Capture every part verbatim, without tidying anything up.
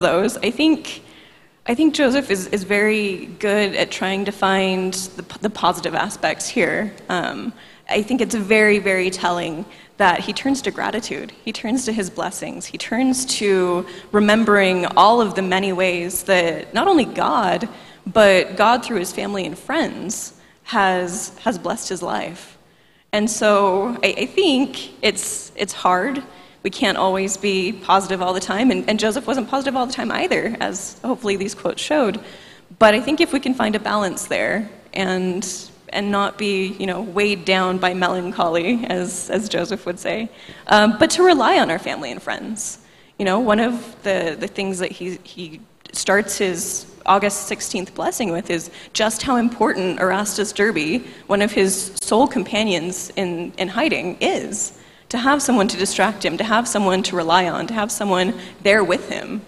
those. I think I think Joseph is, is very good at trying to find the, the positive aspects here. Um, I think it's very, very telling that he turns to gratitude. He turns to his blessings. He turns to remembering all of the many ways that not only God, but God through his family and friends has has blessed his life. And so I, I think it's it's hard. We can't always be positive all the time, and, and Joseph wasn't positive all the time either, as hopefully these quotes showed. But I think if we can find a balance there and and not be, you know, weighed down by melancholy, as as Joseph would say, um, but to rely on our family and friends. You know, one of the, the things that he he starts his August sixteenth blessing with is just how important Erastus Derby, one of his sole companions in, in hiding, is. To have someone to distract him, to have someone to rely on, to have someone there with him.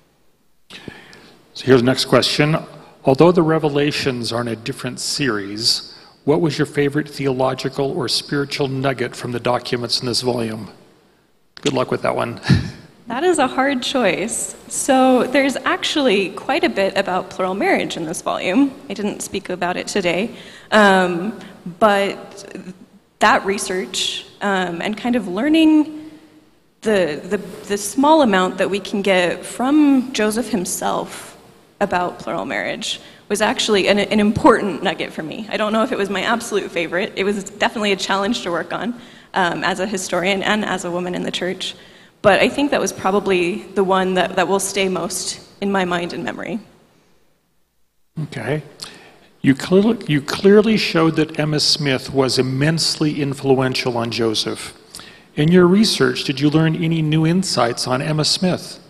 So here's the next question. Although the Revelations are in a different series, what was your favorite theological or spiritual nugget from the documents in this volume? Good luck with that one. That is a hard choice. So there's actually quite a bit about plural marriage in this volume. I didn't speak about it today. Um, but that research um, and kind of learning the, the the small amount that we can get from Joseph himself about plural marriage was actually an, an important nugget for me. I don't know if it was my absolute favorite. It was definitely a challenge to work on um, as a historian and as a woman in the church. But I think that was probably the one that, that will stay most in my mind and memory. Okay. You clearly, you clearly showed that Emma Smith was immensely influential on Joseph. In your research, did you learn any new insights on Emma Smith?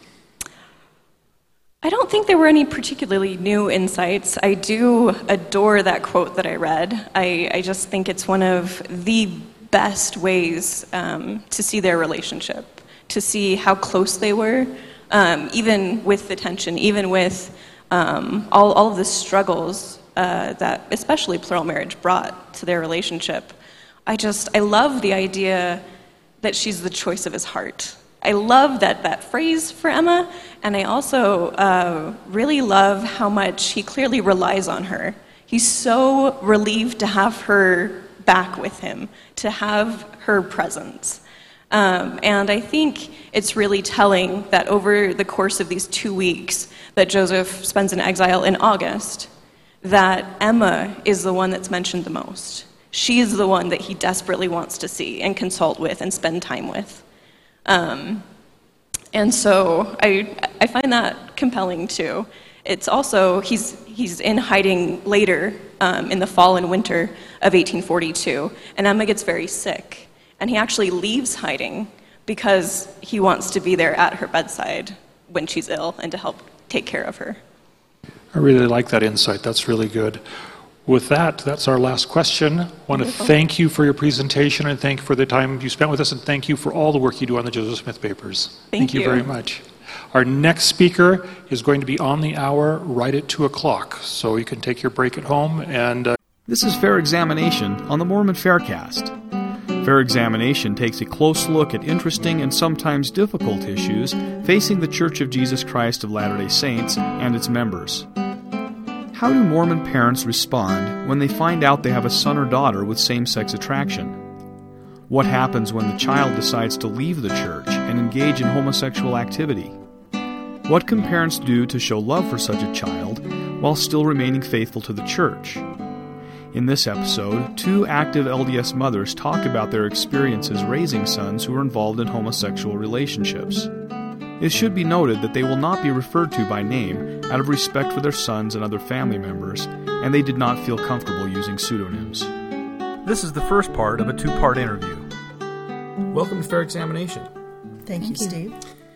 I don't think there were any particularly new insights. I do adore that quote that I read. I, I just think it's one of the best ways um, to see their relationship, to see how close they were, um, even with the tension, even with um, all, all of the struggles uh, that especially plural marriage brought to their relationship. I just, I love the idea that she's the choice of his heart. I love that, that phrase for Emma, and I also uh, really love how much he clearly relies on her. He's so relieved to have her back with him, to have her presence. Um, and I think it's really telling that over the course of these two weeks that Joseph spends in exile in August, that Emma is the one that's mentioned the most. She's the one that he desperately wants to see and consult with and spend time with. Um, and so I I find that compelling too. It's also, he's he's in hiding later um, in the fall and winter of eighteen forty-two, and Emma gets very sick, and he actually leaves hiding because he wants to be there at her bedside when she's ill and to help take care of her. I really like that insight. That's really good. With that, that's our last question. I want to thank you for your presentation and thank you for the time you spent with us, and thank you for all the work you do on the Joseph Smith papers. Thank, thank you. you very much. Our next speaker is going to be on the hour right at two o'clock, so you can take your break at home. And uh... This is Fair Examination on the Mormon Faircast. Fair Examination takes a close look at interesting and sometimes difficult issues facing the Church of Jesus Christ of Latter-day Saints and its members. How do Mormon parents respond when they find out they have a son or daughter with same-sex attraction? What happens when the child decides to leave the church and engage in homosexual activity? What can parents do to show love for such a child while still remaining faithful to the church? In this episode, two active L D S mothers talk about their experiences raising sons who are involved in homosexual relationships. It should be noted that they will not be referred to by name out of respect for their sons and other family members, and they did not feel comfortable using pseudonyms. This is the first part of a two-part interview. Welcome to Fair Examination. Thank, Thank you, Steve.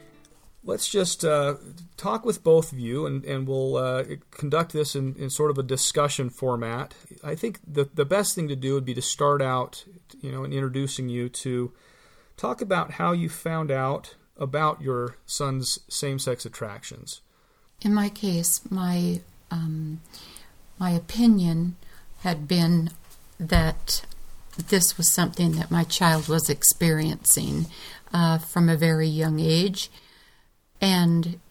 Let's just uh, talk with both of you, and, and we'll uh, conduct this in, in sort of a discussion format. I think the, the best thing to do would be to start out, you know, in introducing you to talk about how you found out about your son's same-sex attractions. In my case, my um, my opinion had been that this was something that my child was experiencing uh, from a very young age. And